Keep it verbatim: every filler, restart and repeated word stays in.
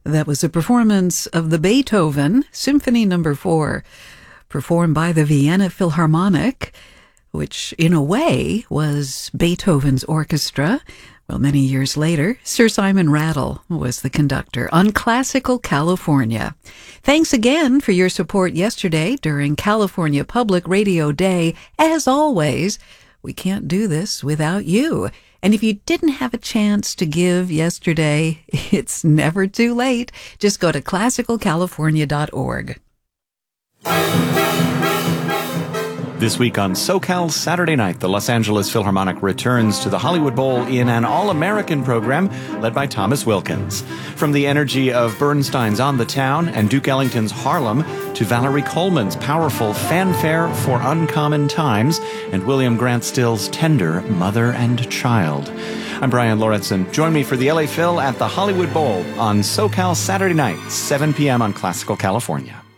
That was a performance of the Beethoven Symphony Number Four, performed by the Vienna Philharmonic, which in a way was Beethoven's orchestra. Well, many years later, Sir Simon Rattle was the conductor on Classical California. Thanks again for your support yesterday during California Public Radio Day. As always, we can't do this without you. And if you didn't have a chance to give yesterday, it's never too late. Just go to classical california dot org. This week on SoCal Saturday Night, the Los Angeles Philharmonic returns to the Hollywood Bowl in an all-American program led by Thomas Wilkins. From the energy of Bernstein's On the Town and Duke Ellington's Harlem to Valerie Coleman's powerful Fanfare for Uncommon Times and William Grant Still's tender Mother and Child. I'm Brian Lauritsen. Join me for the L A Phil at the Hollywood Bowl on SoCal Saturday Night, seven p.m. on Classical California.